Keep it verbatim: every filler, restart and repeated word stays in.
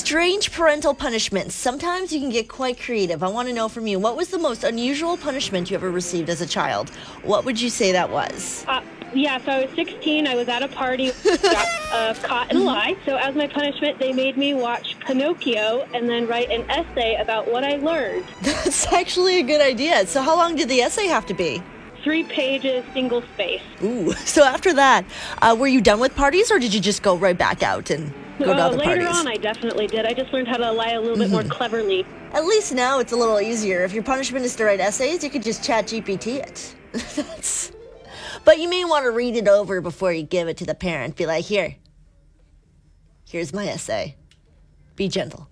Strange parental punishments. Sometimes you can get quite creative. I want to know from you, what was the most unusual punishment you ever received as a child? What would you say that was? Uh, yeah, so I was sixteen. I was at a party, got uh, caught in a lie. So as my punishment, they made me watch Pinocchio and then write an essay about what I learned. That's actually a good idea. So how long did the essay have to be? Three pages, single space. Ooh. So after that, uh, were you done with parties, or did you just go right back out and go to Uh, other later parties? on, I definitely did. I just learned how to lie a little bit more cleverly. At least now it's a little easier. If your punishment is to write essays, you could just chat G P T it. That's... But you may want to read it over before you give it to the parent. Be like, here, here's my essay. Be gentle.